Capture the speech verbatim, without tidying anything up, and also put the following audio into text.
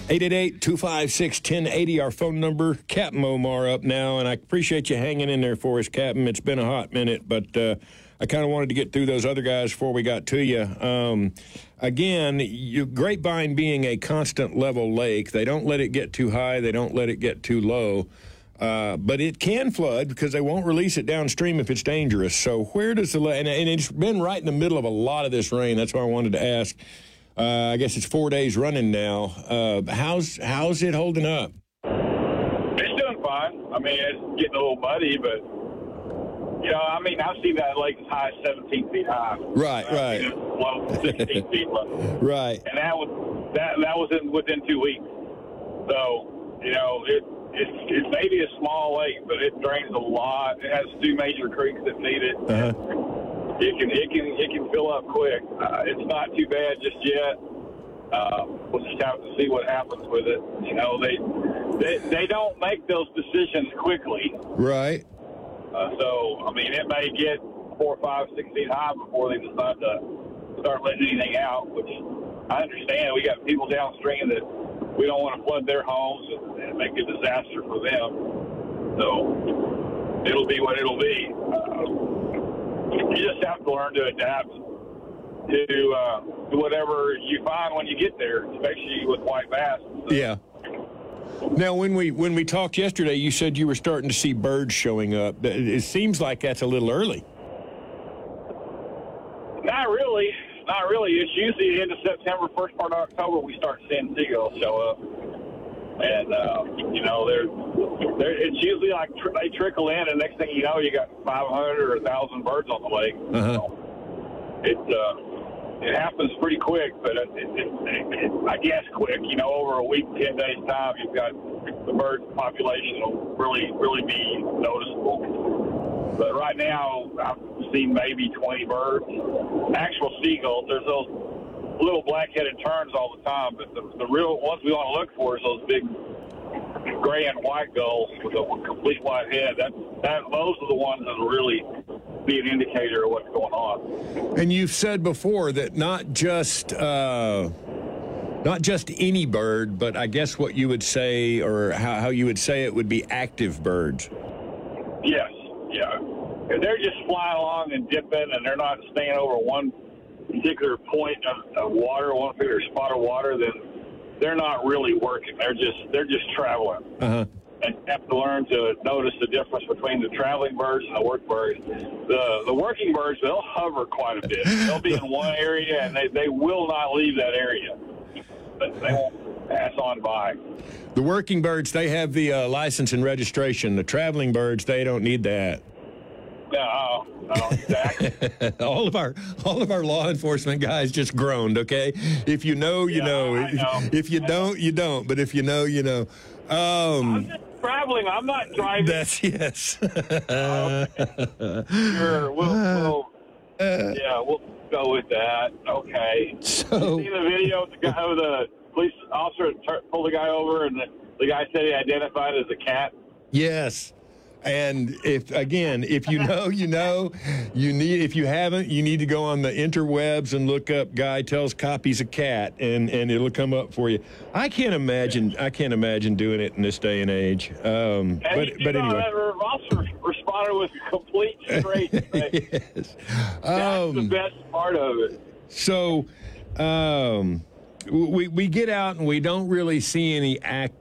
eight eight eight, two five six, one oh eight oh, our phone number. Captain Omar up now, and I appreciate you hanging in there for us, Captain. It's been a hot minute, but uh, I kind of wanted to get through those other guys before we got to you. Um, again, you, Grapevine being a constant level lake, they don't let it get too high, they don't let it get too low. Uh, but it can flood because they won't release it downstream if it's dangerous. So where does the and, and it's been right in the middle of a lot of this rain. That's why I wanted to ask. Uh, I guess it's four days running now. Uh, how's how's it holding up? It's doing fine. I mean, it's getting a little muddy, but you know, I mean, I've seen that lake as high as seventeen feet high. Right, I right. mean, it's low, sixteen feet low. Right. And that was that that was in, within two weeks. So you know, it it's it's maybe a small lake, but it drains a lot. It has two major creeks that feed it. Uh-huh. It can it can it can fill up quick. Uh, it's not too bad just yet. Uh, we'll just have to see what happens with it. You know, they they they don't make those decisions quickly. Right. Uh, so I mean, it may get four, five, six feet high before they decide to start letting anything out. Which I understand. We got people downstream that we don't want to flood their homes and, and make a disaster for them. So it'll be what it'll be. Uh, You just have to learn to adapt to, uh, to whatever you find when you get there, especially with white bass. So. Yeah. Now, when we when we talked yesterday, you said you were starting to see birds showing up. It seems like that's a little early. Not really. Not really. It's usually the end of September, first part of October, we start seeing seagulls show up. And, uh, you know, they're, they're, it's usually like tr- they trickle in, and next thing you know, you got five hundred or one thousand birds on the lake. Uh-huh. So it, uh, it happens pretty quick, but it, it, it, it, I guess quick. You know, over a week, ten days' time, you've got the bird population will really, really be noticeable. But right now, I've seen maybe twenty birds. Actual seagulls, there's those little black-headed terns all the time, but the, the real ones we want to look for is those big gray and white gulls with a complete white head. That, that those are the ones that will really be an indicator of what's going on. And you've said before that not just uh, not just any bird, but I guess what you would say, or how, how you would say it, would be active birds. Yes, yeah. If they're just flying along and dipping, and they're not staying over one particular point of, of water, one particular spot of water, then they're not really working. They're just they're just traveling. Uh-huh. And you have to learn to notice the difference between the traveling birds and the work birds. The the working birds, they'll hover quite a bit. They'll be in one area, and they, they will not leave that area. But they won't pass on by. The working birds, they have the uh, license and registration. The traveling birds, they don't need that. No, no, exactly. all of our all of our law enforcement guys just groaned. Okay, if you know, you yeah, know. I know. If, if you don't, you don't. But if you know, you know. Um, I'm just traveling. I'm not driving. That's yes. Okay. Sure, we'll, we'll uh, yeah, we'll go with that. Okay. So, you see the video of the guy with the police officer pulled the guy over, and the, the guy said he identified as a cat. Yes. And if again, if you know, you know, you need. If you haven't, you need to go on the interwebs and look up "guy tells cop he's a cat," and, and it'll come up for you. I can't imagine. I can't imagine doing it in this day and age. Um, and but you but know, anyway, that officer responded with a complete straight face. Yes. That's Um, the best part of it. So, um, we we get out and we don't really see any active.